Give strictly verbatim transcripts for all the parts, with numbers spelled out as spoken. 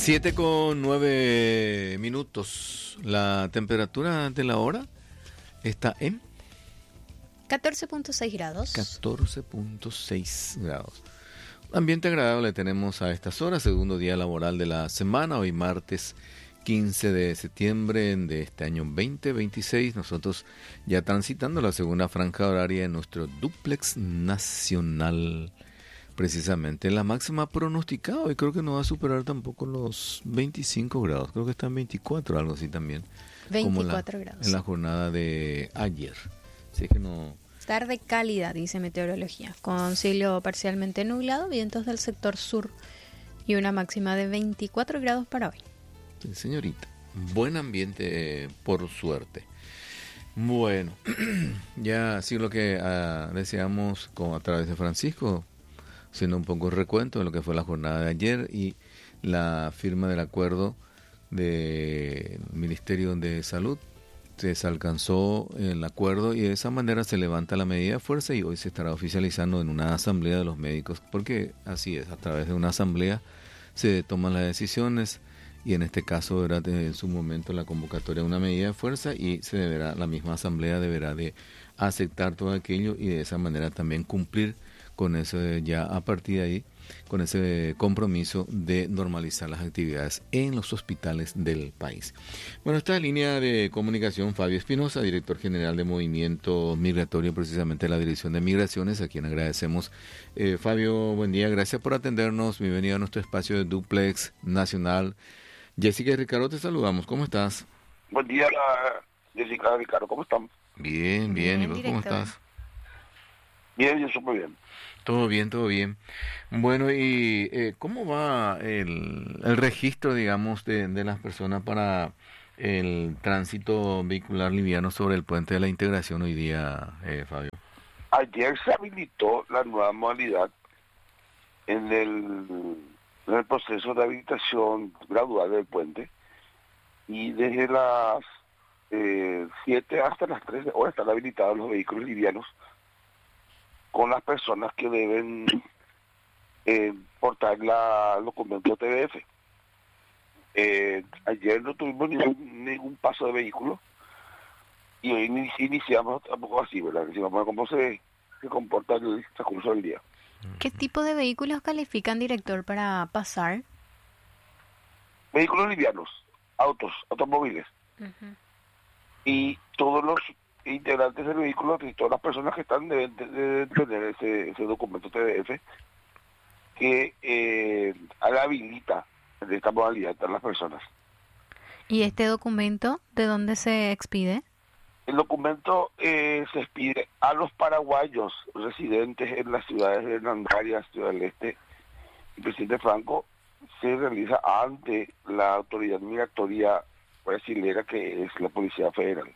Siete con nueve minutos. La temperatura de la hora está en catorce punto seis grados. catorce punto seis grados. Ambiente agradable tenemos a estas horas, segundo día laboral de la semana, hoy martes quince de septiembre de este año veinte veintiséis. Nosotros ya transitando la segunda franja horaria de nuestro dúplex nacional. Precisamente la máxima pronosticada hoy creo que no va a superar tampoco los veinticinco grados, creo que está en veinticuatro, algo así también. veinticuatro como en la, grados. En la jornada de ayer. Así que no... Tarde cálida, dice meteorología, con cielo parcialmente nublado, vientos del sector sur y una máxima de veinticuatro grados para hoy. Sí, señorita, buen ambiente, eh, por suerte. Bueno, ya sí lo que uh, deseamos con, a través de Francisco, haciendo un poco el recuento de lo que fue la jornada de ayer y la firma del acuerdo del Ministerio de Salud. Se alcanzó el acuerdo y de esa manera se levanta la medida de fuerza y hoy se estará oficializando en una asamblea de los médicos, porque así es, a través de una asamblea se toman las decisiones y en este caso verá en su momento la convocatoria de una medida de fuerza y se deberá, la misma asamblea deberá de aceptar todo aquello y de esa manera también cumplir con eso ya a partir de ahí, con ese compromiso de normalizar las actividades en los hospitales del país. Bueno, esta línea de comunicación, Fabio Espinosa, director general de Movimiento Migratorio, precisamente de la Dirección de Migraciones, a quien agradecemos. Eh, Fabio, buen día, gracias por atendernos, bienvenido a nuestro espacio de Duplex Nacional. Jessica y Ricardo, te saludamos, ¿cómo estás? Buen día, Jessica y Ricardo, ¿cómo están? Bien, bien, Bien, ¿y vos cómo director. estás? Bien, yo súper bien. Todo bien, todo bien. Bueno, y eh, ¿cómo va el, el registro, digamos, de, de las personas para el tránsito vehicular liviano sobre el puente de la Integración hoy día, eh, Fabio? Ayer se habilitó la nueva modalidad en el, en el proceso de habilitación gradual del puente y desde las eh, siete hasta las tres horas están habilitados los vehículos livianos con las personas que deben eh, portar la, el documento T B F. Eh, ayer no tuvimos ningún, ningún paso de vehículo y hoy inici- iniciamos tampoco así, ¿verdad? Si vamos a ver cómo se, se comporta el transcurso del día. ¿Qué tipo de vehículos califican, director, para pasar? Vehículos livianos, autos, automóviles Uh-huh. y todos los integrantes del vehículo y todas las personas que están deben, de- deben tener ese, ese documento T B F que eh, habilita de esta modalidad a las personas. ¿Y este documento de dónde se expide? El documento eh, se expide a los paraguayos residentes en las ciudades de Hernandarias, Ciudad del Este y Presidente Franco. Se realiza ante la autoridad migratoria brasilera, que es la Policía Federal.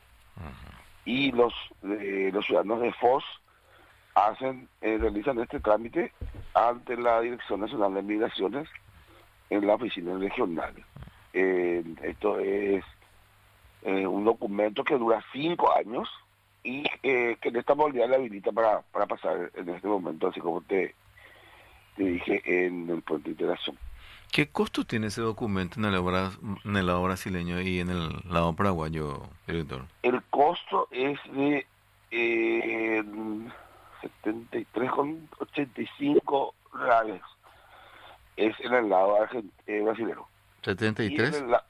Y los eh, los ciudadanos de Foz hacen eh, realizan este trámite ante la Dirección Nacional de Migraciones en la oficina regional. Eh, esto es eh, un documento que dura cinco años y eh, que en esta modalidad le habilita para, para pasar en este momento, así como te, te dije, en el puente de integración. ¿Qué costo tiene ese documento en el lado, en el lado brasileño y en el lado paraguayo, director? El costo es de eh, setenta y tres con ochenta y cinco reales. Es en el lado argent- eh, brasilero. ¿setenta y Y en tres? el la-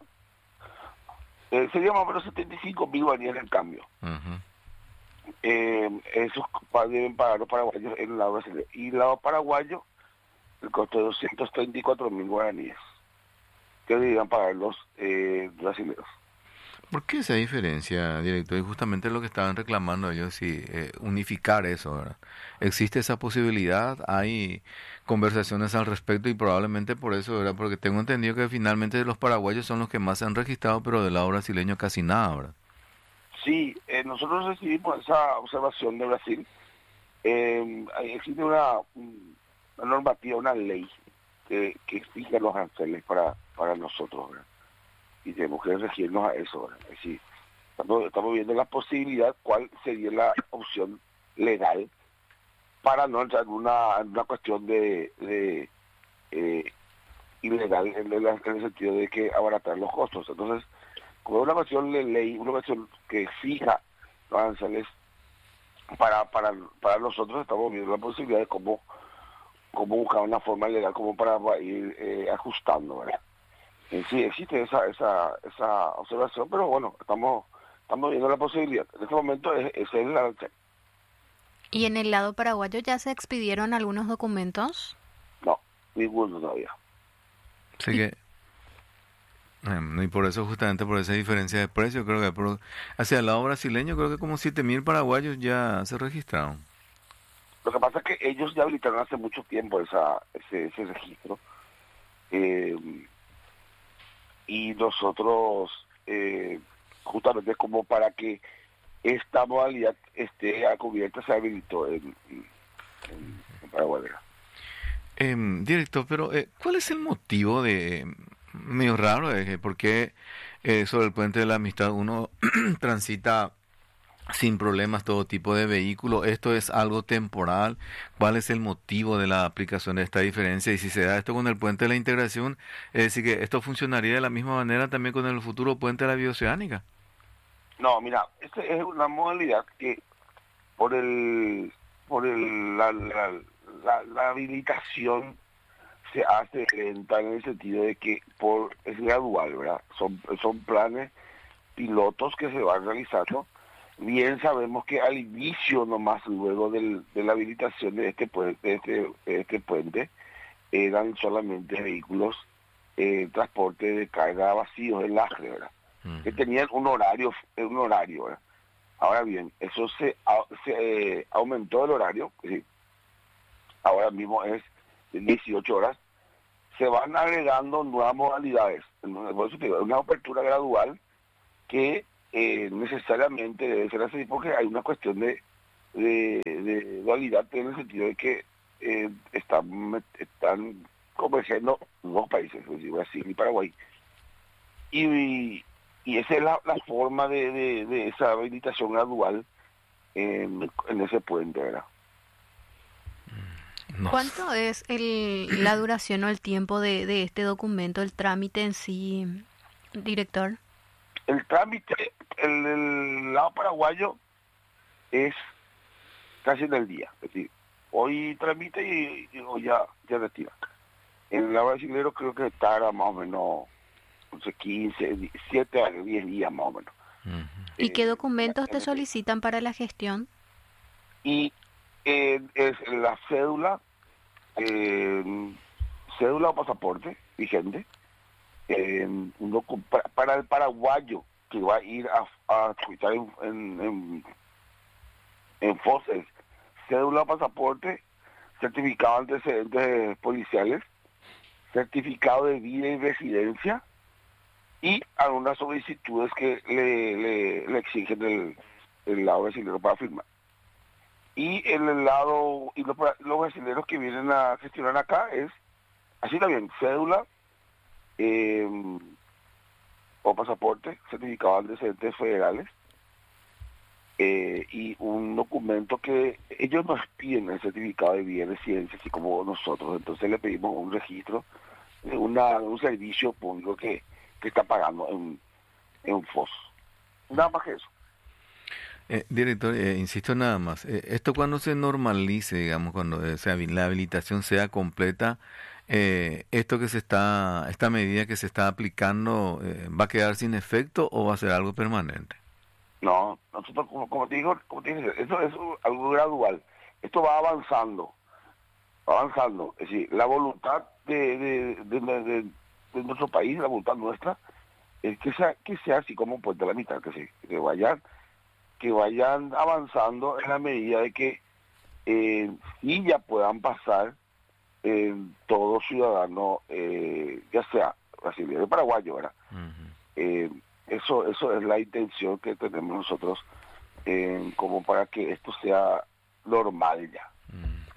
eh, sería más o menos setenta y cinco mil guaraníes el cambio. Uh-huh. Eh, esos pa- deben pagar los paraguayos en el lado brasileño. Y el lado paraguayo, el costo de doscientos treinta y cuatro mil guaraníes, que deberían pagar los eh, brasileños. ¿Por qué esa diferencia, director? Y justamente lo que estaban reclamando ellos, sí, eh, unificar eso, ¿verdad? ¿Existe esa posibilidad? ¿Hay conversaciones al respecto? Y probablemente por eso, ¿verdad? Porque tengo entendido que finalmente los paraguayos son los que más se han registrado, pero del lado brasileño casi nada, ¿verdad? Sí, eh, nosotros recibimos esa observación de Brasil. Eh, ahí existe una, una normativa, una ley que, que fija los aranceles para, para nosotros, ¿verdad? Y tenemos que regirnos a eso, ¿verdad? Es decir, estamos, estamos viendo la posibilidad, cuál sería la opción legal para no entrar en una, en una cuestión de, de eh, ilegal en el, en el sentido de que abaratar los costos. Entonces, como es una cuestión de ley, una cuestión que fija los aranceles, para para para nosotros estamos viendo la posibilidad de cómo, cómo buscar una forma legal como para ir eh, ajustando, ¿verdad? Eh, sí, existe esa esa esa observación, pero bueno, estamos estamos viendo la posibilidad. En este momento es, es el arancel. ¿Y en el lado paraguayo ya se expidieron algunos documentos? No, ninguno todavía. Así que, eh, y por eso, justamente por esa diferencia de precio, creo que por, hacia el lado brasileño, creo que como siete mil paraguayos ya se registraron. Lo que pasa es que ellos ya habilitaron hace mucho tiempo esa ese, ese registro. Eh, y nosotros, eh, justamente como para que esta modalidad esté a cubierta, se habilitó en, en, en Paraguay. Eh, director, pero eh, ¿cuál es el motivo de, medio raro, eh, por qué eh, sobre el puente de la amistad uno transita sin problemas todo tipo de vehículos? ¿Esto es algo temporal? ¿Cuál es el motivo de la aplicación de esta diferencia? Y si se da esto con el puente de la integración, es decir, que esto funcionaría de la misma manera también con el futuro puente de la bioceánica. No, mira, esta es una modalidad que por el por el la, la, la, la habilitación se hace lenta, en el sentido de que por es gradual, ¿verdad? Son son planes pilotos que se van realizando. Bien sabemos que al inicio nomás, luego del, de la habilitación de este puente, de este, de este puente, eran solamente vehículos eh, transporte de carga vacíos en Acre, ¿verdad? Uh-huh. Que tenían un horario, un horario, ¿verdad? Ahora bien, eso se, se eh, aumentó el horario, ¿sí? Ahora mismo es de dieciocho horas, se van agregando nuevas modalidades, por eso te digo, una apertura gradual que eh, necesariamente debe ser así, porque hay una cuestión de, de, de dualidad en el sentido de que eh, están, están convergiendo dos países, Brasil y Paraguay. Y, y esa es la, la forma de, de, de esa habilitación gradual en, en ese puente, ¿verdad? No. ¿Cuánto es el, la duración o el tiempo de, de este documento, el trámite en sí, director? El trámite, el, el lado paraguayo es casi en el día, es decir, hoy tramite y, y hoy ya, ya retira. En el lado brasileño creo que tarda más o menos no sé, quince, siete a diez días más o menos. Uh-huh. ¿Y eh, qué documentos te solicitan para la gestión? Y eh, es la cédula, eh, cédula o pasaporte vigente, eh, un docu- para, para el paraguayo que va a ir a, a escuchar en, en, en, en FOSES, cédula o pasaporte, certificado de antecedentes policiales, certificado de vida y residencia, y algunas solicitudes que le, le, le exigen el, el lado brasileño para firmar. Y en el lado, y los, los brasileños que vienen a gestionar acá es, así también, cédula eh, o pasaporte, certificado de antecedentes federales, eh, y un documento que ellos nos piden el certificado de vida y residencia, así como nosotros. Entonces le pedimos un registro, una, un servicio público que que está pagando en, en un F O S. Nada más que eso. Eh, director, eh, insisto nada más, eh, esto cuando se normalice, digamos, cuando eh, sea, la habilitación sea completa, eh, esto que se está, esta medida que se está aplicando, eh, ¿va a quedar sin efecto o va a ser algo permanente? No, nosotros, como, como te digo, como te digo, eso es algo gradual. Esto va avanzando, va avanzando. Es decir, la voluntad de, de, de, de, de de nuestro país, la voluntad nuestra, es que sea, que sea así como un puente a la mitad, que, se, que vayan, que vayan avanzando en la medida de que eh, sí ya puedan pasar eh, todo ciudadano, eh, ya sea brasileño o paraguayo, ¿verdad? Uh-huh. Eh, eso, eso es la intención que tenemos nosotros, eh, como para que esto sea normal ya. Uh-huh.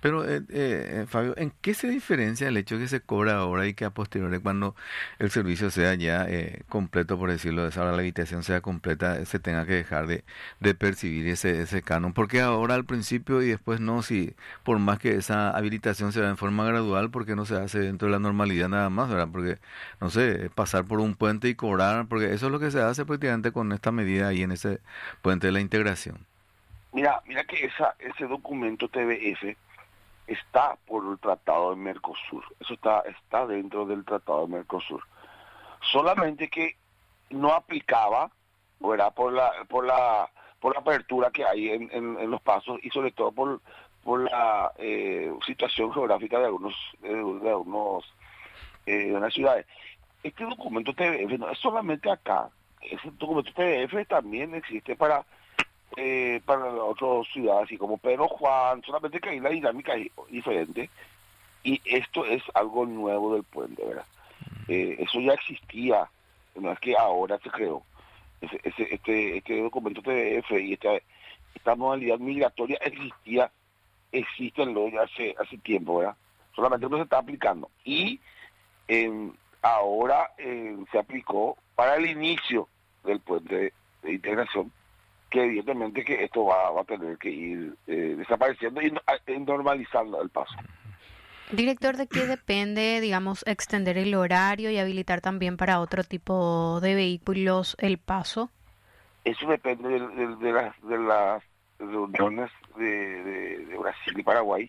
Pero, eh, eh, Fabio, ¿en qué se diferencia el hecho que se cobra ahora y que a posteriori, cuando el servicio sea ya eh, completo, por decirlo de esa hora, la habitación sea completa, se tenga que dejar de, de percibir ese, ese canon? Porque ahora al principio y después no, si por más que esa habilitación se da en forma gradual, porque no se hace dentro de la normalidad nada más, ¿verdad? Porque, no sé, pasar por un puente y cobrar, porque eso es lo que se hace prácticamente con esta medida ahí en ese puente de la integración. Mira, mira que esa, ese documento T B F está por el Tratado de Mercosur. Eso está, está dentro del Tratado de Mercosur. Solamente que no aplicaba, ¿verdad? Por la, por la, por la apertura que hay en, en, en los pasos y sobre todo por, por la eh, situación geográfica de algunos, de, de algunos, eh, de unas ciudades. Este documento T B F no es solamente acá. Ese documento T B F también existe para Eh, para otras ciudades, así como Pedro Juan, solamente que ahí la dinámica es diferente, y esto es algo nuevo del puente, ¿verdad? Eh, eso ya existía, no es que ahora se creó. Ese, ese, este, este documento T B F y esta, esta modalidad migratoria existía, existen lo ya hace, hace tiempo, ¿verdad? Solamente no se está aplicando. Y eh, ahora eh, se aplicó para el inicio del puente de, de integración, que evidentemente que esto va, va a tener que ir eh, desapareciendo y, y normalizando el paso. Director, ¿de qué depende, digamos, extender el horario y habilitar también para otro tipo de vehículos el paso? Eso depende de, de, de las, de las reuniones de, de, de Brasil y Paraguay,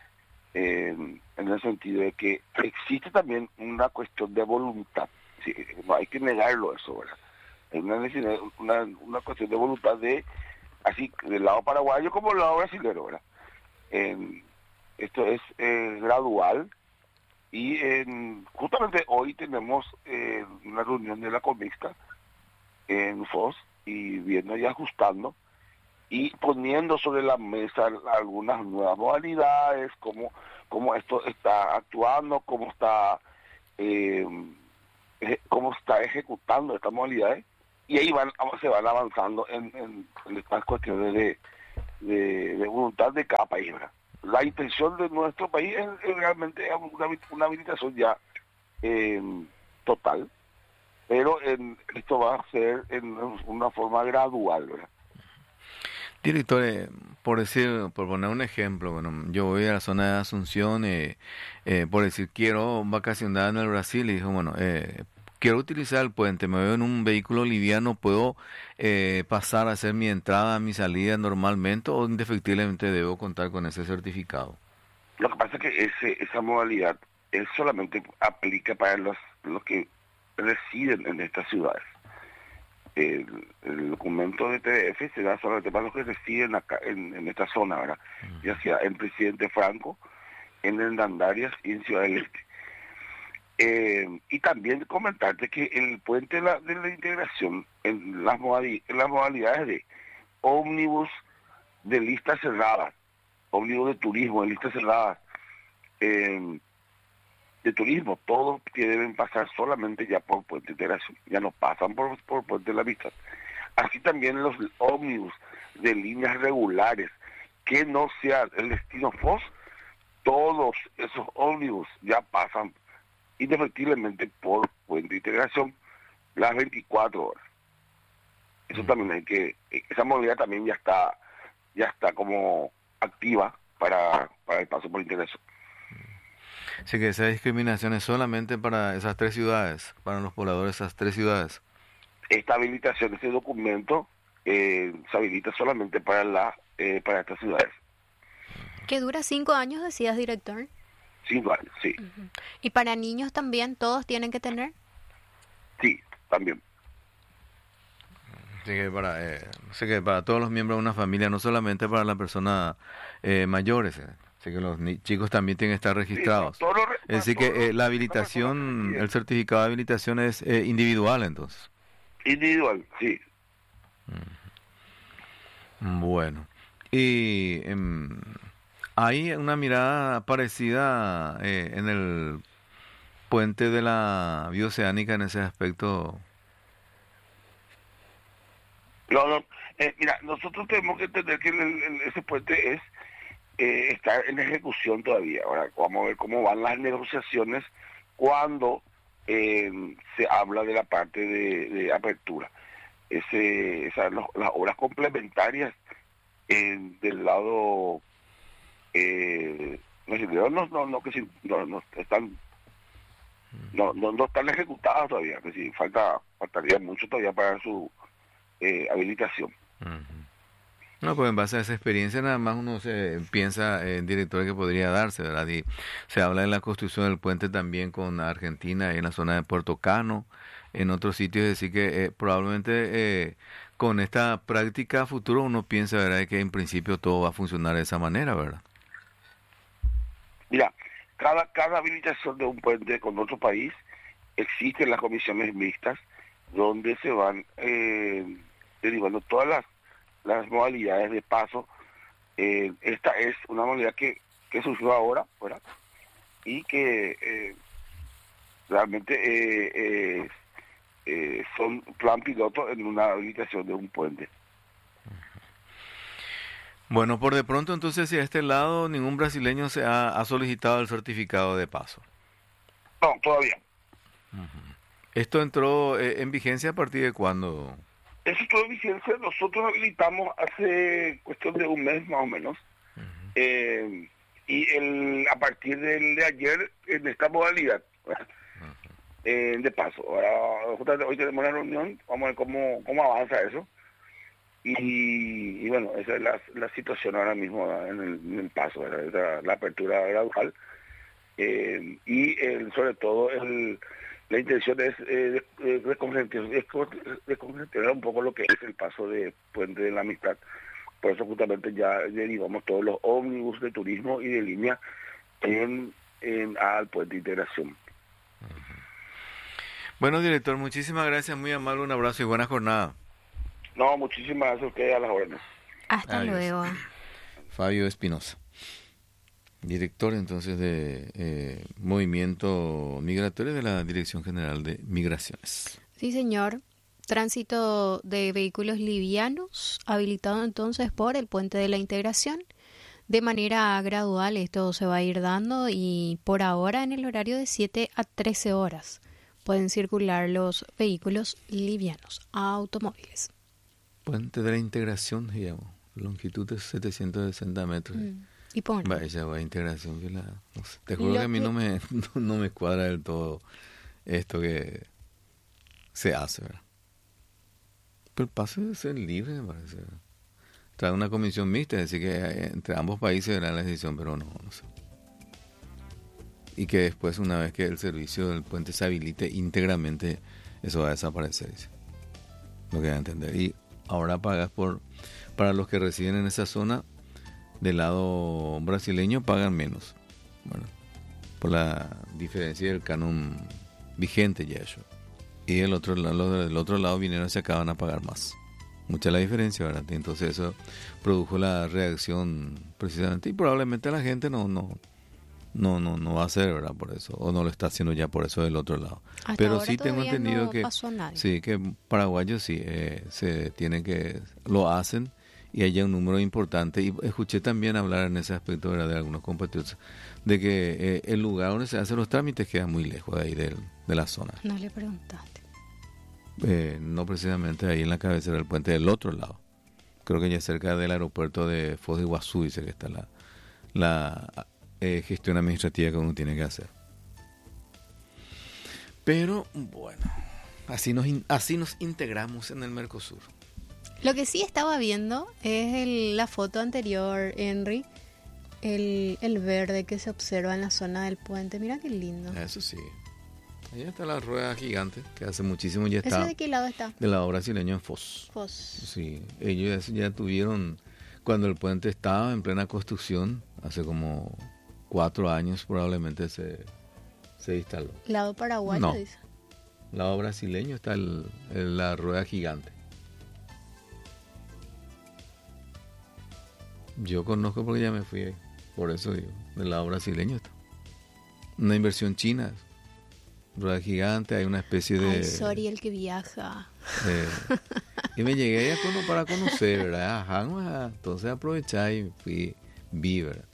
eh, en el sentido de que existe también una cuestión de voluntad. Sí, no hay que negarlo eso, ¿verdad? Es una, una, una cuestión de voluntad de, así, del lado paraguayo como del lado brasileño, ¿verdad? Eh, esto es eh, gradual y eh, justamente hoy tenemos eh, una reunión de la Comixta en Foz y viendo y ajustando y poniendo sobre la mesa algunas nuevas modalidades, cómo, cómo esto está actuando, cómo está, eh, cómo está ejecutando estas modalidades. Y ahí van, se van avanzando en, en, en estas cuestiones de, de, de voluntad de cada país, ¿verdad? La intención de nuestro país es, es realmente una, una habilitación ya eh, total, pero en, esto va a ser en una forma gradual, ¿verdad? Director, eh, por decir, por poner un ejemplo, bueno, yo voy a la zona de Asunción, eh, eh, por decir, quiero vacacionar en el Brasil, y dijo, bueno, eh, quiero utilizar el puente, me veo en un vehículo liviano, ¿puedo eh, pasar a hacer mi entrada, mi salida normalmente o indefectiblemente debo contar con ese certificado? Lo que pasa es que ese, esa modalidad es solamente aplica para los, los que residen en estas ciudades. El, el documento de T D F se da solamente para los que residen acá en, en esta zona, ¿verdad? Uh-huh. Ya sea en Presidente Franco, en Hernandarias y en Ciudad del Este. Eh, y también comentarte que el puente de la, de la integración en las, modalidades, en las modalidades de ómnibus de lista cerrada, ómnibus de turismo de lista cerrada, eh, de turismo, todos que deben pasar solamente ya por puente de integración, ya no pasan por, por puente de la vista. Así también los ómnibus de líneas regulares, que no sea el destino Foz, todos esos ómnibus ya pasan indefectiblemente por puente de integración las veinticuatro horas. Eso también hay que, esa modalidad también ya está, ya está como activa para, para el paso por integración. Así que esa discriminación es solamente para esas tres ciudades, para los pobladores de esas tres ciudades. Esta habilitación, este documento, eh, se habilita solamente para la, eh, para estas ciudades. Que dura cinco años, decías, director. Cinco años, sí. Uh-huh. ¿Y para niños también todos tienen que tener? Sí, también. Así que para, eh, así que para todos los miembros de una familia, no solamente para las personas eh, mayores, eh. Así que los ni- chicos también tienen que estar registrados. Sí, no, todo lo, es decir que eh, la habilitación, el certificado de habilitación es eh, individual entonces. Individual, sí. Bueno, y eh, hay una mirada parecida eh, en el puente de la bioceánica en ese aspecto. No, no, eh, mira, nosotros tenemos que entender que el, el, ese puente es eh, está en ejecución todavía. Ahora vamos a ver cómo van las negociaciones cuando eh, se habla de la parte de, de apertura. Ese, esas, los, las obras complementarias eh, del lado eh, no, no, no, no, que si, no, no están no, no, no están ejecutadas todavía, que si falta faltaría mucho todavía para su eh, habilitación. Uh-huh. No, pues en base a esa experiencia nada más uno se piensa en director que podría darse, ¿verdad? Y se habla de la construcción del puente también con Argentina en la zona de Puerto Cano, en otros sitios, es decir que eh, probablemente eh, con esta práctica futuro uno piensa, ¿verdad?, que en principio todo va a funcionar de esa manera, ¿verdad? Mira, cada cada habilitación de un puente con otro país existen las comisiones mixtas donde se van eh, derivando todas las las modalidades de paso. Eh, esta es una modalidad que, que surgió ahora, ¿verdad? Y que eh, realmente eh, eh, eh, son plan piloto en una habilitación de un puente. Bueno, por de pronto entonces, si a este lado ningún brasileño se ha, ha solicitado el certificado de paso. No, todavía. Uh-huh. ¿Esto entró eh, en vigencia a partir de cuándo? Eso todo en vigencia. Nosotros habilitamos hace cuestión de un mes más o menos. Uh-huh. Eh, y el a partir del de ayer, en esta modalidad, uh-huh. eh, de paso. Ahora, hoy tenemos una reunión, vamos a ver cómo, cómo avanza eso. Y, y bueno, esa es la, la situación ahora mismo en el, en el paso, la, la apertura gradual. Eh, y el, sobre todo el... La intención es eh, descongestionar un poco lo que es el paso de Puente de la Amistad. Por eso justamente ya derivamos todos los ómnibus de turismo y de línea en, en al Puente de Integración. Uh-huh. Bueno, director, muchísimas gracias, muy amable, un abrazo y buena jornada. No, muchísimas gracias a ustedes, a las órdenes. Hasta Adiós. Luego. Fabio Espinosa, director entonces de eh, Movimiento Migratorio de la Dirección General de Migraciones. Sí, señor. Tránsito de vehículos livianos habilitado entonces por el Puente de la Integración. De manera gradual esto se va a ir dando y por ahora en el horario de siete a trece horas pueden circular los vehículos livianos, automóviles. Puente de la Integración, digamos, longitud de setecientos sesenta metros. Mm. Y por vaya, va integración que la, no sé, te juro que a mí que... no me no, no me cuadra del todo esto que se hace, ¿verdad? Pero el paso debe ser libre, me parece, ¿verdad? Trae una comisión mixta, es decir que entre ambos países verá la decisión, pero no, no sé. Y que después, una vez que el servicio del puente se habilite íntegramente, eso va a desaparecer, dice. Lo que va a entender. Y ahora pagas por para los que residen en esa zona del lado brasileño pagan menos, bueno, por la diferencia del canon vigente ya eso. Y el otro lado, del otro lado vinieron se acaban a pagar más. Mucha la diferencia, ¿verdad? Entonces eso produjo la reacción precisamente y probablemente la gente no no no no no va a hacer, ¿verdad? Por eso, o no lo está haciendo ya por eso del otro lado. Hasta pero ahora sí tengo entendido no que sí que paraguayos sí eh, se tienen que lo hacen y haya un número importante. Y escuché también hablar en ese aspecto, ¿verdad?, de algunos compatriotas de que eh, el lugar donde se hacen los trámites queda muy lejos de ahí del, de la zona. No le preguntaste. Eh, no precisamente ahí en la cabecera del puente, del otro lado. Creo que ya cerca del aeropuerto de Foz de Iguazú dice que está la, la eh, gestión administrativa que uno tiene que hacer. Pero bueno, así nos, in, así nos integramos en el Mercosur. Lo que sí estaba viendo es el, la foto anterior, Henry, el, el verde que se observa en la zona del puente. Mira qué lindo. Eso sí. Allá está la rueda gigante, que hace muchísimo ya está. ¿Ese de qué lado está? Del lado brasileño en Foz. Foz. Sí, ellos ya tuvieron, cuando el puente estaba en plena construcción, hace como cuatro años probablemente se, se instaló. ¿Lado paraguayo no. dice? Lado brasileño está el, el, la rueda gigante. Yo conozco porque ya me fui ahí, por eso digo, del lado brasileño está. Una inversión china. Rueda gigante, hay una especie de... Ay, sorry, el que viaja. Eh, y me llegué a cono, para conocer, ¿verdad? Ajá, entonces aproveché y fui, vi, ¿verdad?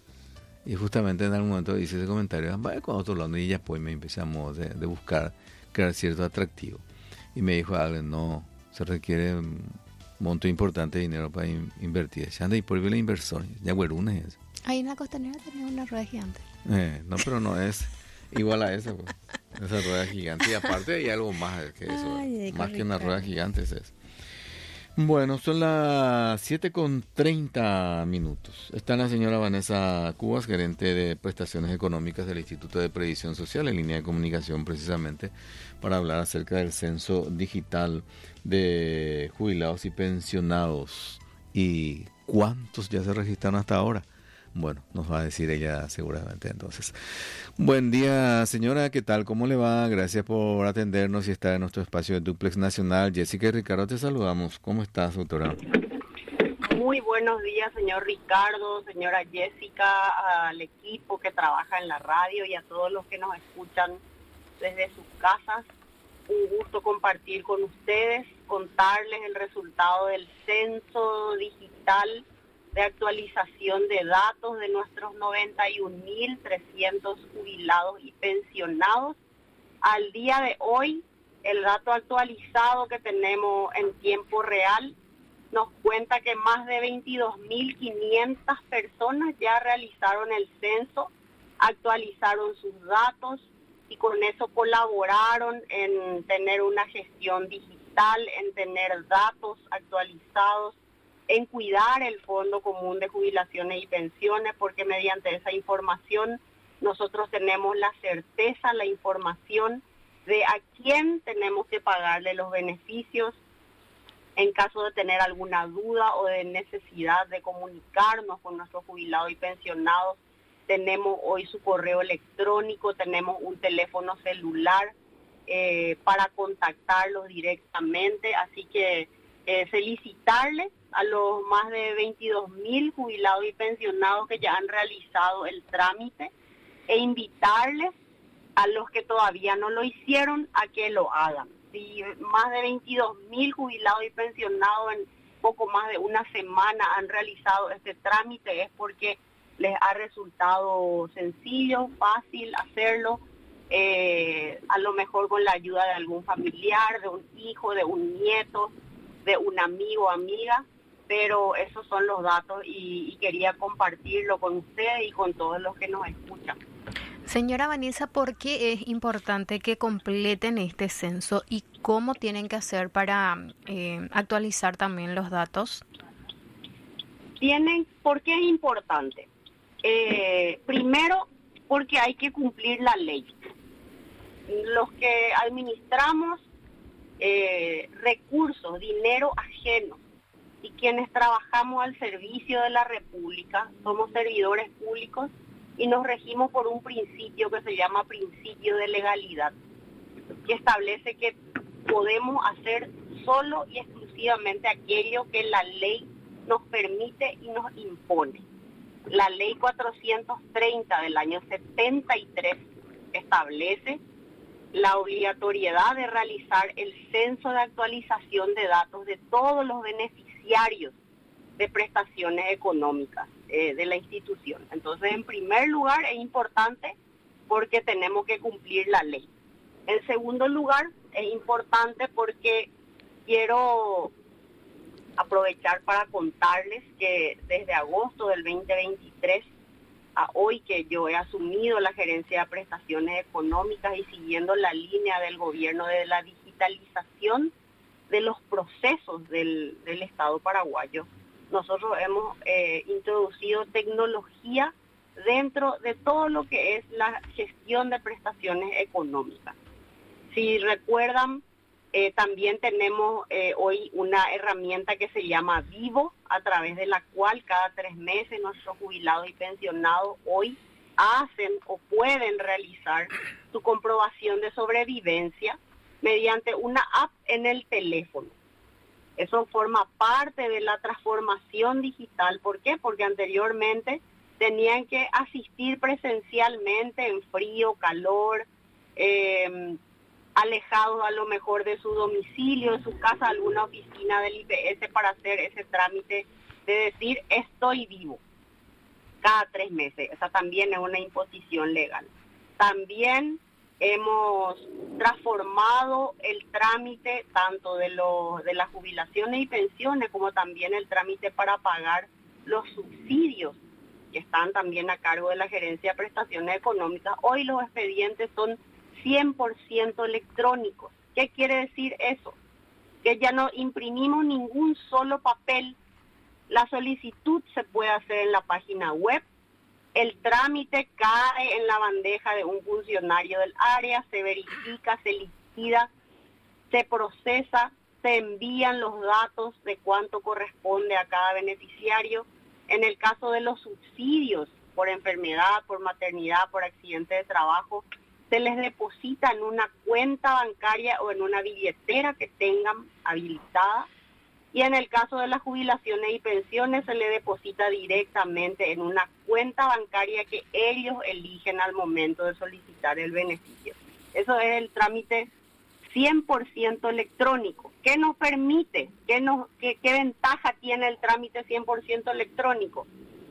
Y justamente en algún momento hice ese comentario, vaya con otro lado, y después me empezamos de, de buscar crear cierto atractivo. Y me dijo, Ale, no, se requiere un monto importante de dinero para in, invertir. Ya anda y por la inversión, ya güeruna es. Ahí en la Costanera tenía una rueda gigante. Eh, no, pero no es igual a esa, pues. Esa rueda gigante. Y aparte hay algo más que eso, Ay, más que una rueda gigante es eso. Bueno, son las siete con treinta minutos. Está la señora Vanessa Cubas, gerente de prestaciones económicas del Instituto de Previsión Social, en línea de comunicación precisamente para hablar acerca del censo digital de jubilados y pensionados. ¿Y cuántos ya se registraron hasta ahora? Bueno, nos va a decir ella seguramente entonces. Buen día, señora, ¿qué tal? ¿Cómo le va? Gracias por atendernos y estar en nuestro espacio de Duplex Nacional. Jessica y Ricardo, te saludamos. ¿Cómo estás, doctora? Muy buenos días, señor Ricardo, señora Jessica, al equipo que trabaja en la radio y a todos los que nos escuchan desde sus casas. Un gusto compartir con ustedes, contarles el resultado del censo digital de actualización de datos de nuestros noventa y un mil trescientos jubilados y pensionados. Al día de hoy, el dato actualizado que tenemos en tiempo real nos cuenta que más de veintidós mil quinientas personas ya realizaron el censo, actualizaron sus datos y con eso colaboraron en tener una gestión digital, en tener datos actualizados, en cuidar el Fondo Común de Jubilaciones y Pensiones, porque mediante esa información nosotros tenemos la certeza, la información de a quién tenemos que pagarle los beneficios en caso de tener alguna duda o de necesidad de comunicarnos con nuestros jubilados y pensionados. Tenemos hoy su correo electrónico, tenemos un teléfono celular eh, para contactarlos directamente, así que eh, felicitarles a los más de veintidós mil jubilados y pensionados que ya han realizado el trámite e invitarles a los que todavía no lo hicieron a que lo hagan. Si más de veintidós mil jubilados y pensionados en poco más de una semana han realizado este trámite es porque les ha resultado sencillo, fácil hacerlo, eh, a lo mejor con la ayuda de algún familiar, de un hijo, de un nieto, de un amigo o amiga. Pero esos son los datos y, y quería compartirlo con ustedes y con todos los que nos escuchan. Señora Vanessa, ¿por qué es importante que completen este censo y cómo tienen que hacer para eh, actualizar también los datos? Tienen, ¿por qué es importante? Eh, primero, porque hay que cumplir la ley. Los que administramos eh, recursos, dinero ajeno, y quienes trabajamos al servicio de la República, somos servidores públicos y nos regimos por un principio que se llama principio de legalidad, que establece que podemos hacer solo y exclusivamente aquello que la ley nos permite y nos impone. La ley cuatrocientos treinta del año setenta y tres establece la obligatoriedad de realizar el censo de actualización de datos de todos los beneficiarios de prestaciones económicas eh, de la institución. Entonces, en primer lugar, es importante porque tenemos que cumplir la ley. En segundo lugar, es importante porque quiero aprovechar para contarles que desde agosto del veinte veintitrés a hoy que yo he asumido la gerencia de prestaciones económicas y siguiendo la línea del gobierno de la digitalización de los procesos del, del Estado paraguayo, nosotros hemos eh, introducido tecnología dentro de todo lo que es la gestión de prestaciones económicas. Si recuerdan, eh, también tenemos eh, hoy una herramienta que se llama Vivo, a través de la cual cada tres meses nuestros jubilados y pensionados hoy hacen o pueden realizar su comprobación de sobrevivencia mediante una app en el teléfono. Eso forma parte de la transformación digital. ¿Por qué? Porque anteriormente tenían que asistir presencialmente en frío, calor, eh, alejados a lo mejor de su domicilio, de su casa, alguna oficina del I P S para hacer ese trámite de decir estoy vivo. cada tres meses. Esa también es una imposición legal. También hemos transformado el trámite tanto de, los, de las jubilaciones y pensiones como también el trámite para pagar los subsidios que están también a cargo de la Gerencia de Prestaciones Económicas. Hoy los expedientes son cien por ciento electrónicos. ¿Qué quiere decir eso? Que ya no imprimimos ningún solo papel. La solicitud se puede hacer en la página web. El trámite cae en la bandeja de un funcionario del área, se verifica, se liquida, se procesa, se envían los datos de cuánto corresponde a cada beneficiario. En el caso de los subsidios por enfermedad, por maternidad, por accidente de trabajo, se les deposita en una cuenta bancaria o en una billetera que tengan habilitada. Y en el caso de las jubilaciones y pensiones se le deposita directamente en una cuenta bancaria que ellos eligen al momento de solicitar el beneficio. Eso es el trámite cien por ciento electrónico. ¿Qué nos permite? ¿Qué, nos, qué, qué ventaja tiene el trámite cien por ciento electrónico?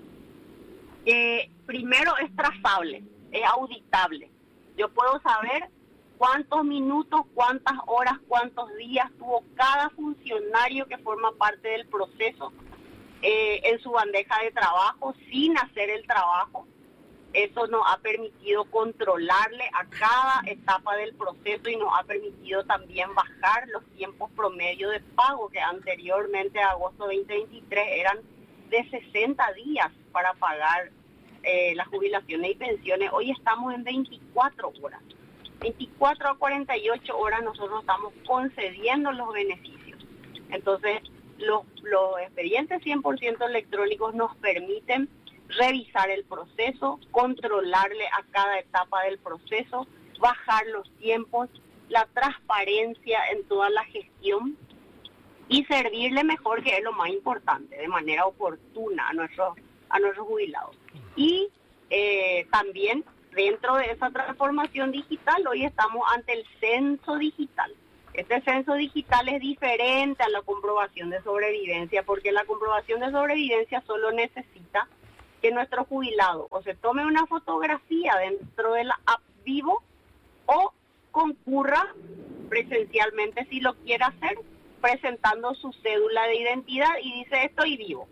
Eh, primero es trazable, es auditable. Yo puedo saber cuántos minutos, cuántas horas, cuántos días tuvo cada funcionario que forma parte del proceso eh, en su bandeja de trabajo sin hacer el trabajo. Eso nos ha permitido controlarle a cada etapa del proceso y nos ha permitido también bajar los tiempos promedio de pago, que anteriormente a agosto veinte veintitrés eran de sesenta días para pagar eh, las jubilaciones y pensiones. Hoy estamos en veinticuatro horas. veinticuatro a cuarenta y ocho horas nosotros estamos concediendo los beneficios. Entonces, los, los expedientes cien por ciento electrónicos nos permiten revisar el proceso, controlarle a cada etapa del proceso, bajar los tiempos, la transparencia en toda la gestión y servirle mejor, que es lo más importante, de manera oportuna a nuestros, a nuestros jubilados. Y eh, también dentro de esa transformación digital, hoy estamos ante el censo digital. Este censo digital es diferente a la comprobación de sobrevivencia, porque la comprobación de sobrevivencia solo necesita que nuestro jubilado o se tome una fotografía dentro de la app Vivo o concurra presencialmente, si lo quiere hacer, presentando su cédula de identidad y dice estoy vivo.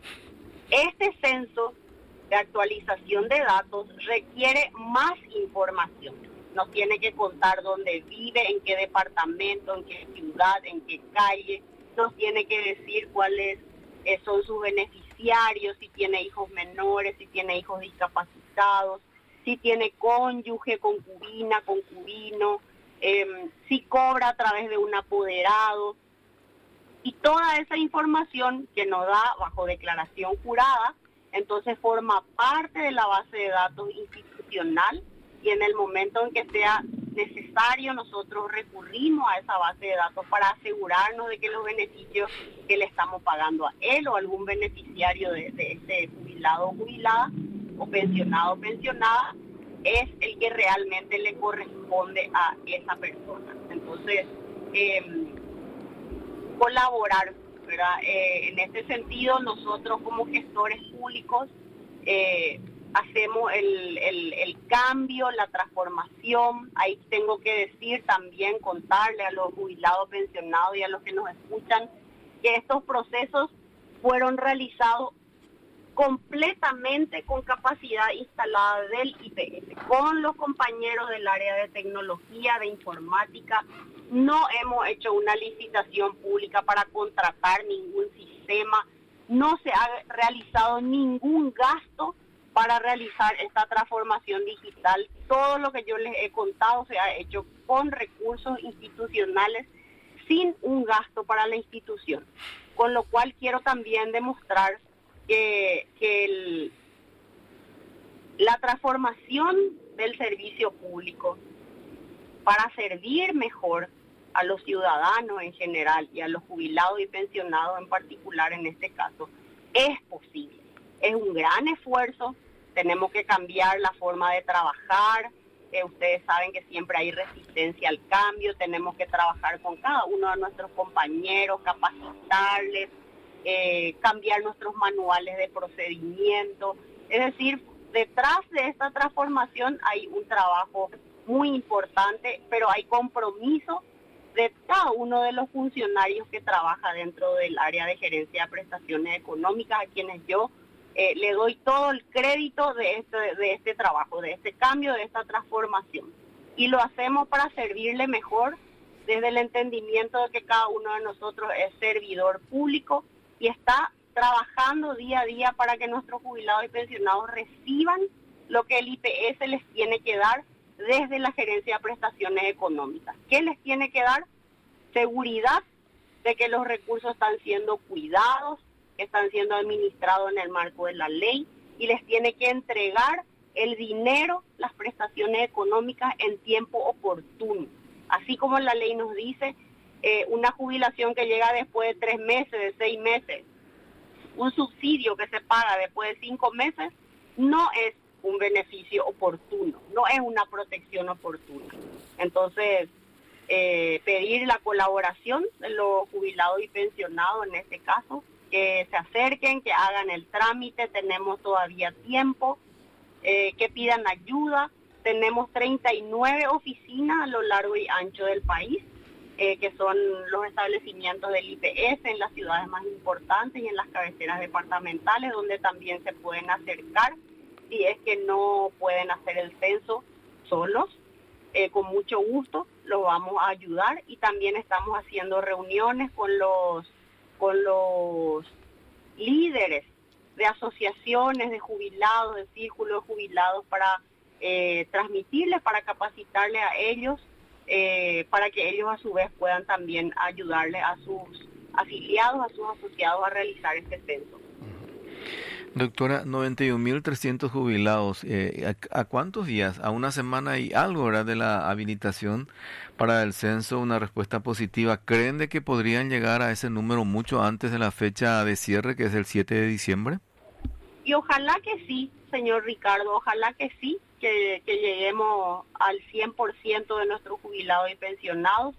Este censo de actualización de datos requiere más información. Nos tiene que contar dónde vive, en qué departamento, en qué ciudad, en qué calle. Nos tiene que decir cuáles eh, son sus beneficiarios, si tiene hijos menores, si tiene hijos discapacitados, si tiene cónyuge, concubina, concubino, eh, si cobra a través de un apoderado. Y toda esa información que nos da bajo declaración jurada, entonces forma parte de la base de datos institucional, y en el momento en que sea necesario nosotros recurrimos a esa base de datos para asegurarnos de que los beneficios que le estamos pagando a él o algún beneficiario de, de ese jubilado o jubilada o pensionado o pensionada es el que realmente le corresponde a esa persona. Entonces, eh, colaborar, ¿verdad? Eh, en este sentido, nosotros como gestores públicos eh, hacemos el, el, el cambio, la transformación. Ahí tengo que decir también, contarle a los jubilados, pensionados y a los que nos escuchan que estos procesos fueron realizados completamente con capacidad instalada del I P S, con los compañeros del área de tecnología, de informática. No hemos hecho una licitación pública para contratar ningún sistema, no se ha realizado ningún gasto para realizar esta transformación digital. Todo lo que yo les he contado se ha hecho con recursos institucionales, sin un gasto para la institución. Con lo cual quiero también demostrar que, que el, la transformación del servicio público para servir mejor a los ciudadanos en general y a los jubilados y pensionados en particular en este caso, es posible. Es un gran esfuerzo, tenemos que cambiar la forma de trabajar, eh, ustedes saben que siempre hay resistencia al cambio, tenemos que trabajar con cada uno de nuestros compañeros, capacitarles, eh, cambiar nuestros manuales de procedimiento, Es decir, detrás de esta transformación hay un trabajo muy importante, pero hay compromiso de cada uno de los funcionarios que trabaja dentro del área de gerencia de prestaciones económicas, a quienes yo eh, le doy todo el crédito de este, de este trabajo, de este cambio, de esta transformación. Y lo hacemos para servirle mejor desde el entendimiento de que cada uno de nosotros es servidor público y está trabajando día a día para que nuestros jubilados y pensionados reciban lo que el I P S les tiene que dar desde la gerencia de prestaciones económicas. ¿Qué les tiene que dar? Seguridad de que los recursos están siendo cuidados, que están siendo administrados en el marco de la ley, y les tiene que entregar el dinero, las prestaciones económicas en tiempo oportuno. Así como la ley nos dice, eh, una jubilación que llega después de tres meses, de seis meses, un subsidio que se paga después de cinco meses, no es un beneficio oportuno, no es una protección oportuna. Entonces, eh, pedir la colaboración de los jubilados y pensionados en este caso, que se acerquen, que hagan el trámite, tenemos todavía tiempo, eh, que pidan ayuda. Tenemos treinta y nueve oficinas a lo largo y ancho del país, eh, que son los establecimientos del I P S en las ciudades más importantes y en las cabeceras departamentales, donde también se pueden acercar si es que no pueden hacer el censo solos. Eh, con mucho gusto los vamos a ayudar, y también estamos haciendo reuniones con los, con los líderes de asociaciones de jubilados, de círculos de jubilados, para eh, transmitirles, para capacitarles a ellos, eh, para que ellos a su vez puedan también ayudarle a sus afiliados, a sus asociados a realizar este censo. Doctora, noventa y un mil trescientos jubilados, eh, ¿a, ¿a cuántos días? A una semana y algo, ¿verdad?, de la habilitación para el censo, una respuesta positiva. ¿Creen de que podrían llegar a ese número mucho antes de la fecha de cierre, que es el siete de diciembre? Y ojalá que sí, señor Ricardo, ojalá que sí, que, que lleguemos al cien por ciento de nuestros jubilados y pensionados.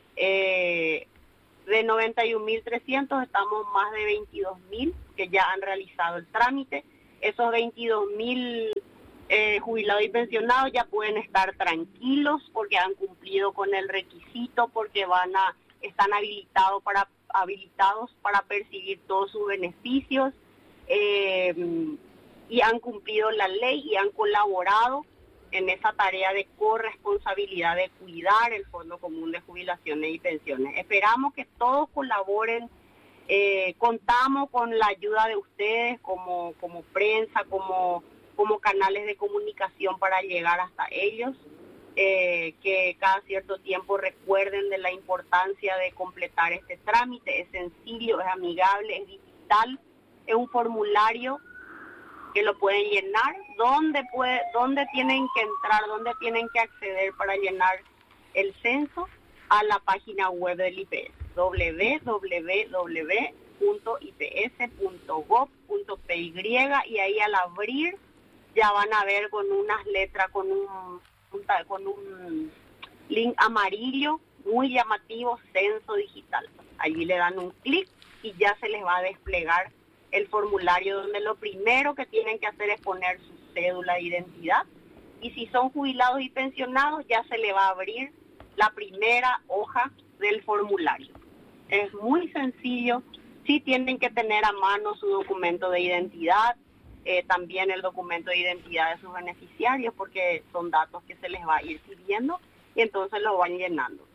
Eh, de noventa y un mil trescientos estamos más de veintidós mil que ya han realizado el trámite. Esos veintidós mil eh, jubilados y pensionados ya pueden estar tranquilos porque han cumplido con el requisito, porque van a están habilitados para habilitados para percibir todos sus beneficios, eh, y han cumplido la ley y han colaborado en esa tarea de corresponsabilidad de cuidar el Fondo Común de Jubilaciones y Pensiones. Esperamos que todos colaboren. Eh, contamos con la ayuda de ustedes como, como prensa, como, como canales de comunicación para llegar hasta ellos, eh, que cada cierto tiempo recuerden de la importancia de completar este trámite. Es sencillo, es amigable, es digital, es un formulario que lo pueden llenar. ¿Dónde, puede, dónde tienen que entrar, dónde tienen que acceder para llenar el censo? A la página web del I P S, doble u doble u doble u punto i p s punto gov punto p y, y ahí al abrir ya van a ver con unas letras, con un, con un link amarillo muy llamativo, censo digital. Allí le dan un clic y ya se les va a desplegar el formulario, donde lo primero que tienen que hacer es poner su cédula de identidad, y si son jubilados y pensionados ya se le va a abrir la primera hoja del formulario. Es muy sencillo. Sí tienen que tener a mano su documento de identidad, eh, también el documento de identidad de sus beneficiarios, porque son datos que se les va a ir pidiendo y entonces lo van llenando.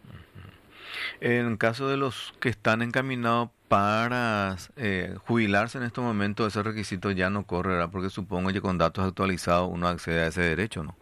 En caso de los que están encaminados para eh, jubilarse en este momento, ese requisito ya no corre, ¿verdad? Porque supongo que con datos actualizados uno accede a ese derecho, ¿no?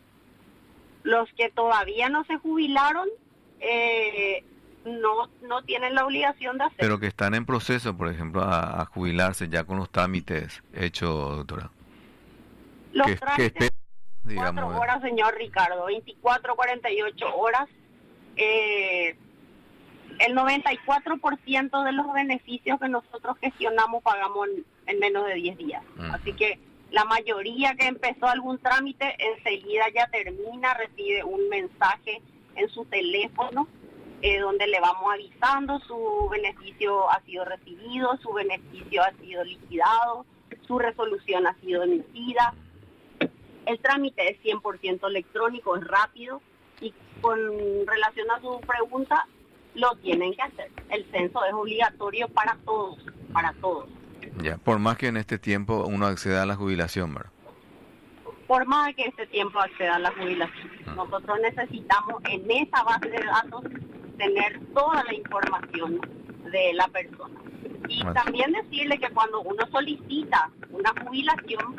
Los que todavía no se jubilaron eh, no no tienen la obligación de hacer. Pero que están en proceso, por ejemplo, a, a jubilarse ya con los trámites hechos, doctora. Los que, trámites, que espera, digamos, cuatro horas, señor Ricardo, veinticuatro, cuarenta y ocho horas. Eh, el noventa y cuatro por ciento de los beneficios que nosotros gestionamos pagamos en, en menos de diez días. Uh-huh. Así que la mayoría que empezó algún trámite enseguida ya termina, recibe un mensaje en su teléfono eh, donde le vamos avisando su beneficio ha sido recibido, su beneficio ha sido liquidado, su resolución ha sido emitida. El trámite es cien por ciento electrónico, es rápido, y con relación a su pregunta, lo tienen que hacer. El censo es obligatorio para todos, para todos. Ya, por más que en este tiempo uno acceda a la jubilación, ¿verdad? Por más que este tiempo acceda a la jubilación. Uh-huh. Nosotros necesitamos en esa base de datos tener toda la información de la persona. Y uh-huh. también decirle que cuando uno solicita una jubilación,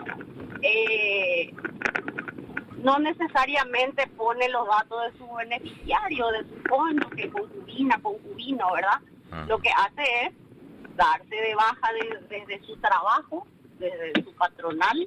eh, no necesariamente pone los datos de su beneficiario, de su fondo, que concubina, concubino, ¿verdad? Uh-huh. Lo que hace es darse de baja de, desde su trabajo, desde su patronal,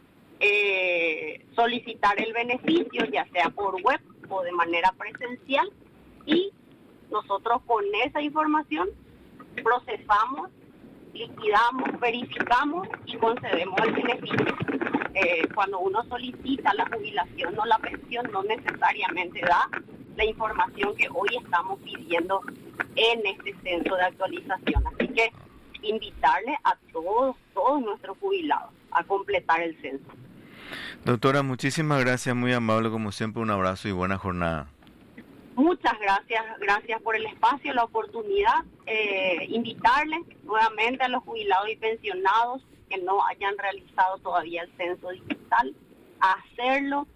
eh, solicitar el beneficio, ya sea por web o de manera presencial, y nosotros con esa información procesamos, liquidamos, verificamos y concedemos el beneficio. Eh, cuando uno solicita la jubilación o la pensión, no necesariamente da la información que hoy estamos pidiendo en este censo de actualización. Así que invitarle a todos, todos nuestros jubilados a completar el censo. Doctora, muchísimas gracias, muy amable como siempre, un abrazo y buena jornada. Muchas gracias, gracias por el espacio, la oportunidad. Eh, invitarles nuevamente a los jubilados y pensionados que no hayan realizado todavía el censo digital a hacerlo.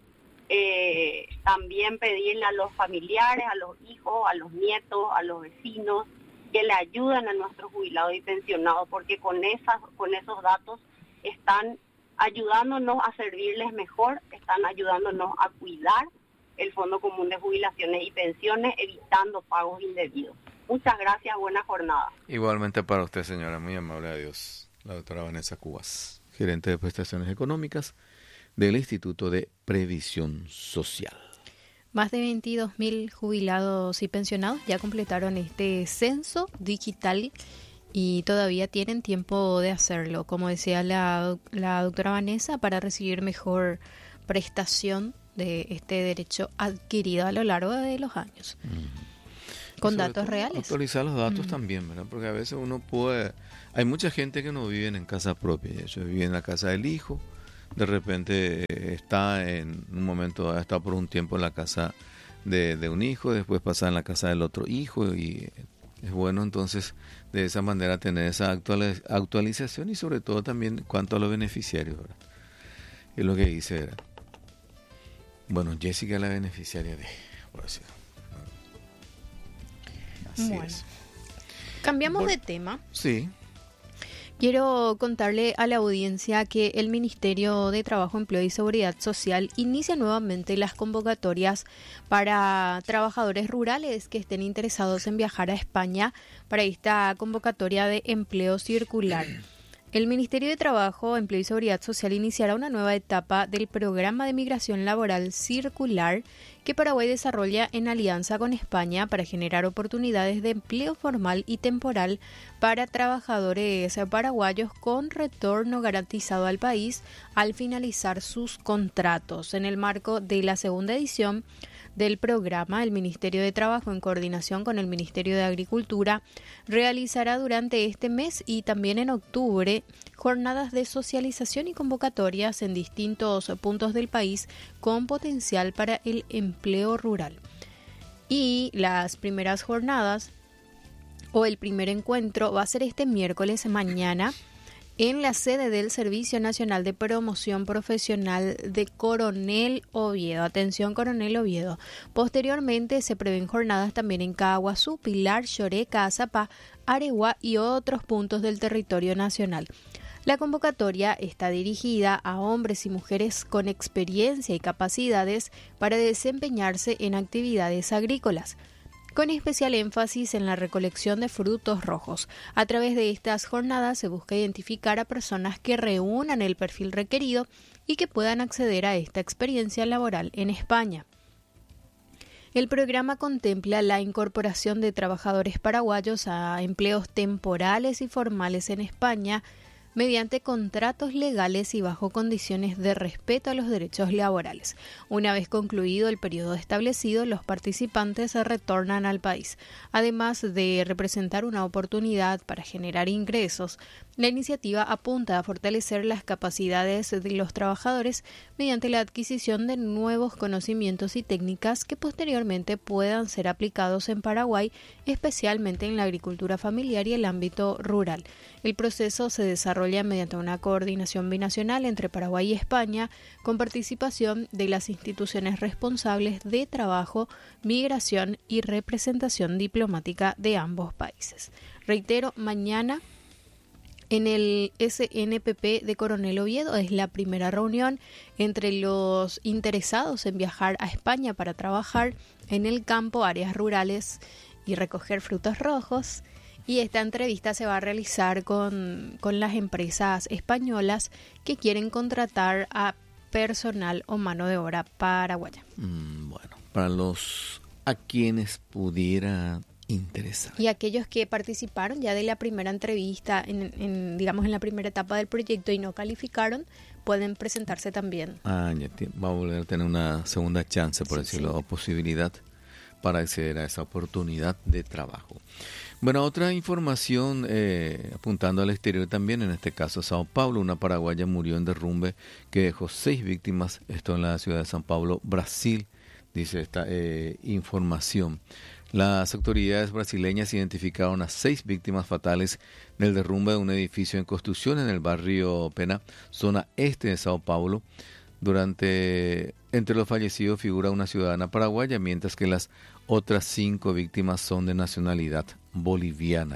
Eh, también pedirle a los familiares, a los hijos, a los nietos, a los vecinos, que le ayuden a nuestros jubilados y pensionados, porque con esas, con esos datos están ayudándonos a servirles mejor, están ayudándonos a cuidar el Fondo Común de Jubilaciones y Pensiones, evitando pagos indebidos. Muchas gracias, buena jornada. Igualmente para usted, señora, muy amable, adiós. La doctora Vanessa Cubas, gerente de prestaciones económicas del Instituto de Previsión Social. Más de veintidós mil jubilados y pensionados ya completaron este censo digital y todavía tienen tiempo de hacerlo, como decía la, la doctora Vanessa, para recibir mejor prestación de este derecho adquirido a lo largo de los años. Mm. Con datos reales. Actualizar los datos mm. también, ¿verdad? Porque a veces uno puede... Hay mucha gente que no vive en casa propia, ellos viven en la casa del hijo, de repente está en un momento, ha estado por un tiempo en la casa de, de un hijo, después pasa en la casa del otro hijo, y es bueno entonces de esa manera tener esa actualiz- actualización y sobre todo también cuanto a los beneficiarios, ¿verdad? Es lo que dice, ¿verdad? Bueno, Jessica es la beneficiaria de... Por así, así bueno. es. Cambiamos Por, de tema. Sí. Quiero contarle a la audiencia que el Ministerio de Trabajo, Empleo y Seguridad Social inicia nuevamente las convocatorias para trabajadores rurales que estén interesados en viajar a España para esta convocatoria de empleo circular. El Ministerio de Trabajo, Empleo y Seguridad Social iniciará una nueva etapa del programa de migración laboral circular que Paraguay desarrolla en alianza con España para generar oportunidades de empleo formal y temporal para trabajadores paraguayos con retorno garantizado al país al finalizar sus contratos. En el marco de la segunda edición del programa, el Ministerio de Trabajo, en coordinación con el Ministerio de Agricultura, realizará durante este mes y también en octubre jornadas de socialización y convocatorias en distintos puntos del país con potencial para el empleo rural. Y las primeras jornadas o el primer encuentro va a ser este miércoles mañana en la sede del Servicio Nacional de Promoción Profesional de Coronel Oviedo. Atención, Coronel Oviedo. Posteriormente se prevén jornadas también en Caguazú, Pilar, Choré, Caazapá, Areguá y otros puntos del territorio nacional. La convocatoria está dirigida a hombres y mujeres con experiencia y capacidades para desempeñarse en actividades agrícolas, con especial énfasis en la recolección de frutos rojos. A través de estas jornadas se busca identificar a personas que reúnan el perfil requerido y que puedan acceder a esta experiencia laboral en España. El programa contempla la incorporación de trabajadores paraguayos a empleos temporales y formales en España mediante contratos legales y bajo condiciones de respeto a los derechos laborales. Una vez concluido el periodo establecido, los participantes se retornan al país. Además de representar una oportunidad para generar ingresos, La iniciativa apunta a fortalecer las capacidades de los trabajadores mediante la adquisición de nuevos conocimientos y técnicas que posteriormente puedan ser aplicados en Paraguay, especialmente en la agricultura familiar y el ámbito rural. El proceso se desarrolla mediante una coordinación binacional entre Paraguay y España, con participación de las instituciones responsables de trabajo, migración y representación diplomática de ambos países. Reitero, mañana en el S N P P de Coronel Oviedo es la primera reunión entre los interesados en viajar a España para trabajar en el campo, áreas rurales y recoger frutos rojos. Y esta entrevista se va a realizar con, con las empresas españolas que quieren contratar a personal o mano de obra paraguaya. Mm, bueno, para los a quienes pudiera interesar. Y aquellos que participaron ya de la primera entrevista, en, en digamos en la primera etapa del proyecto y no calificaron, pueden presentarse también. Ah, ya t- va a volver a tener una segunda chance, por Sí, decirlo, sí. o posibilidad para acceder a esa oportunidad de trabajo. Bueno, otra información eh, apuntando al exterior también, en este caso Sao Paulo, una paraguaya murió en derrumbe que dejó seis víctimas, esto en la ciudad de Sao Paulo, Brasil, dice esta eh, información. Las autoridades brasileñas identificaron a seis víctimas fatales del derrumbe de un edificio en construcción en el barrio Pena, zona este de Sao Paulo. Durante, entre los fallecidos figura una ciudadana paraguaya, mientras que las otras cinco víctimas son de nacionalidad boliviana.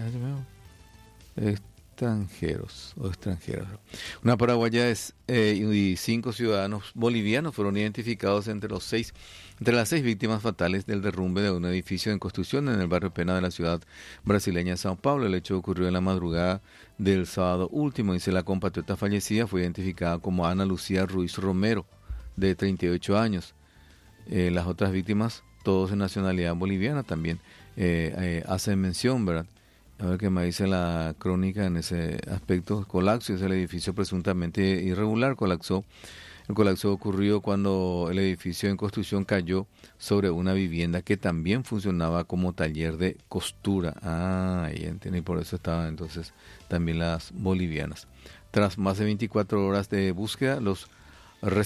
Extranjeros o extranjeras. Una paraguaya es, eh, y cinco ciudadanos bolivianos fueron identificados entre los seis, entre las seis víctimas fatales del derrumbe de un edificio en construcción en el barrio Pena de la ciudad brasileña de Sao Paulo. El hecho ocurrió en la madrugada del sábado último. Dice la compatriota fallecida fue identificada como Ana Lucía Ruiz Romero, de treinta y ocho años. Eh, las otras víctimas, todos de nacionalidad boliviana, también eh, eh, hacen mención, ¿verdad? A ver qué me dice la crónica en ese aspecto. Colapso, es el edificio presuntamente irregular, colapsó. El colapso ocurrió cuando el edificio en construcción cayó sobre una vivienda que también funcionaba como taller de costura. Ah, ahí entiendo, y por eso estaban entonces también las bolivianas. Tras más de veinticuatro horas de búsqueda, los